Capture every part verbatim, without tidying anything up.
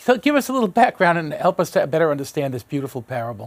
So give us a little background and help us to better understand this beautiful parable.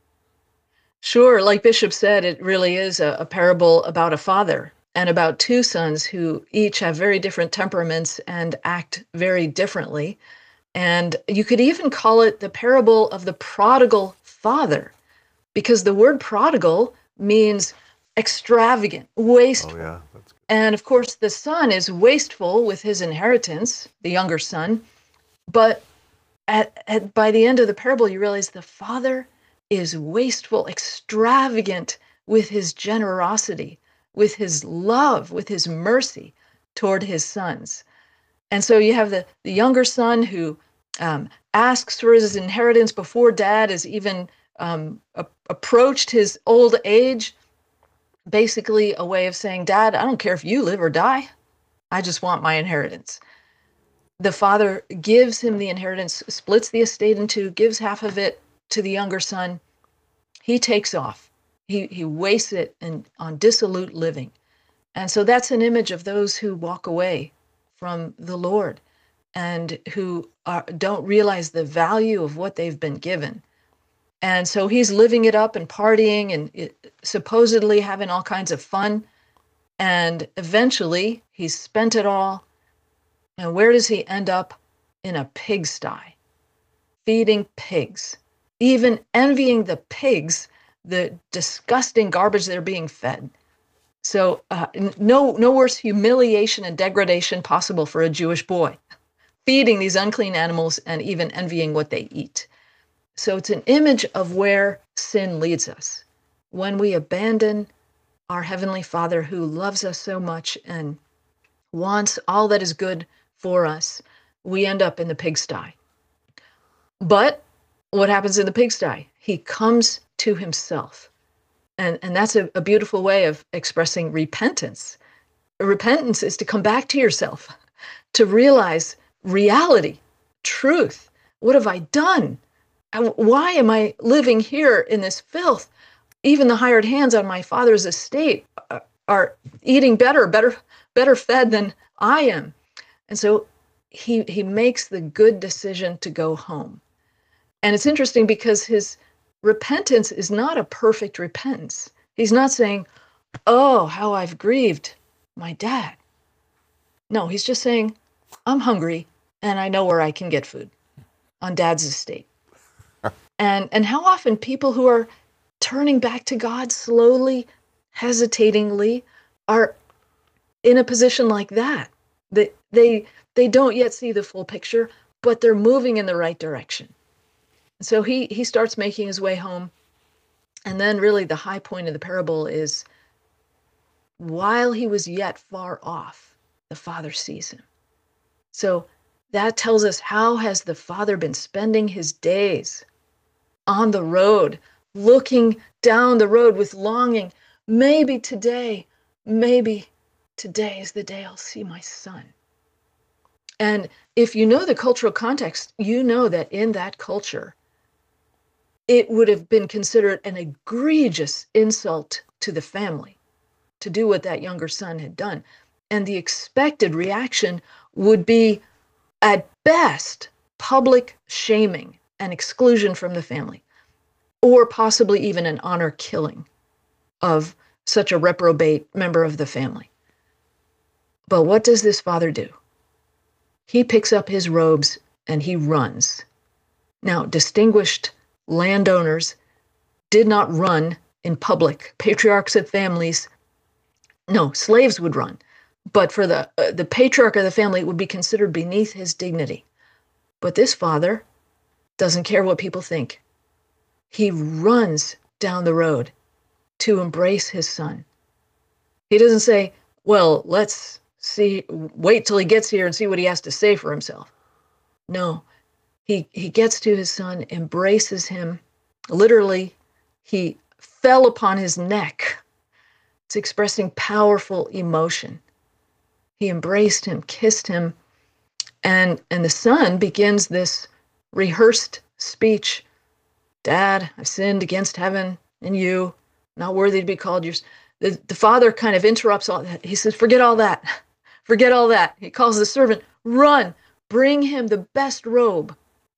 Sure. Like Bishop said, it really is a, a parable about a father and about two sons who each have very different temperaments and act very differently. And you could even call it the parable of the prodigal father, because the word prodigal means extravagant, Oh wasteful. yeah, that's good. And of course, the son is wasteful with his inheritance, the younger son. But at, at by the end of the parable, you realize the father is wasteful, extravagant with his generosity, with his love, with his mercy toward his sons. And so you have the, the younger son who um, asks for his inheritance before dad has even um, a- approached his old age, basically a way of saying, Dad, I don't care if you live or die. I just want my inheritance. The father gives him the inheritance, splits the estate in two, gives half of it to the younger son. He takes off. He, he wastes it in, on dissolute living. And so that's an image of those who walk away from the Lord and who are, don't realize the value of what they've been given. And so he's living it up and partying and it, supposedly having all kinds of fun. And eventually he's spent it all. And where does he end up? In a pigsty, feeding pigs, even envying the pigs, the disgusting garbage they're being fed. So uh, no, no worse humiliation and degradation possible for a Jewish boy, feeding these unclean animals and even envying what they eat. So it's an image of where sin leads us. When we abandon our Heavenly Father who loves us so much and wants all that is good for us, we end up in the pigsty. But what happens in the pigsty? He comes to himself. And, and that's a, a beautiful way of expressing repentance. Repentance is to come back to yourself, to realize reality, truth. What have I done? Why am I living here in this filth? Even the hired hands on my father's estate are eating better, better, better fed than I am. And so he he makes the good decision to go home. And it's interesting because his repentance is not a perfect repentance. He's not saying, oh, how I've grieved my dad. No, he's just saying, I'm hungry and I know where I can get food on dad's estate. and and how often people who are turning back to God slowly, hesitatingly, are in a position like that. They, they, they don't yet see the full picture, but they're moving in the right direction. So he, he starts making his way home. And then really the high point of the parable is while he was yet far off, the father sees him. So that tells us, how has the father been spending his days on the road, looking down the road with longing? Maybe today, maybe today is the day I'll see my son. And if you know the cultural context, you know that in that culture, it would have been considered an egregious insult to the family to do what that younger son had done. And the expected reaction would be, at best, public shaming and exclusion from the family, or possibly even an honor killing of such a reprobate member of the family. But what does this father do? He picks up his robes and he runs. Now, distinguished landowners did not run in public. Patriarchs of families, no, slaves would run. But for the, uh, the patriarch of the family, it would be considered beneath his dignity. But this father doesn't care what people think. He runs down the road to embrace his son. He doesn't say, well, let's see, wait till he gets here and see what he has to say for himself. No, he, he gets to his son, embraces him. Literally, he fell upon his neck. It's expressing powerful emotion. He embraced him, kissed him, and, and the son begins this rehearsed speech. Dad, I've sinned against heaven and you, not worthy to be called yours. The, the father kind of interrupts all that. He says, forget all that. Forget all that. He calls the servant, run, bring him the best robe